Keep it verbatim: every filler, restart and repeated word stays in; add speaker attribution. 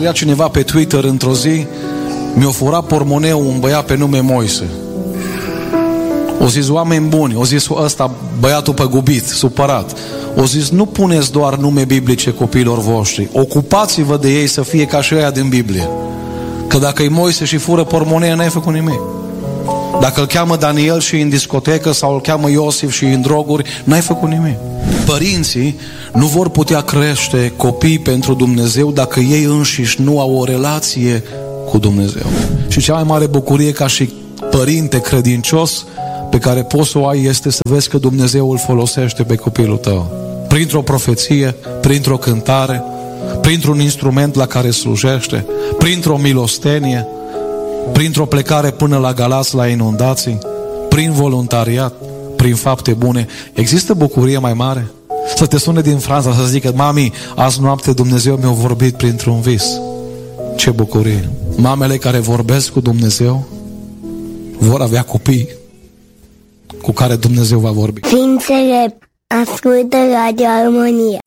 Speaker 1: scria cineva pe Twitter într-o zi: mi-a furat pormoneul un băiat pe nume Moise. O zis oameni buni, o zis ăsta băiatul păgubit, supărat. O zis: nu puneți doar nume biblice copiilor voștri, ocupați-vă de ei să fie ca și ăia din Biblie. Că dacă e Moise și fură pormonee, n-ai făcut nimic. Dacă îl cheamă Daniel și în discotecă sau îl cheamă Iosif și în droguri, n-ai făcut nimic. Părinții nu vor putea crește copii pentru Dumnezeu dacă ei înșiși nu au o relație cu Dumnezeu. Și cea mai mare bucurie ca și părinte credincios pe care poți să o ai este să vezi că Dumnezeu îl folosește pe copilul tău. Printr-o profeție, printr-o cântare, printr-un instrument la care slujește, printr-o milostenie, printr-o plecare până la Galați, la inundații, prin voluntariat, prin fapte bune. Există bucurie mai mare? Să te sune din Franța să zică: mami, azi noapte Dumnezeu mi-a vorbit printr-un vis. Ce bucurie! Mamele care vorbesc cu Dumnezeu vor avea copii cu care Dumnezeu va vorbi.
Speaker 2: Fii înțelept, ascultă Radio Armonia.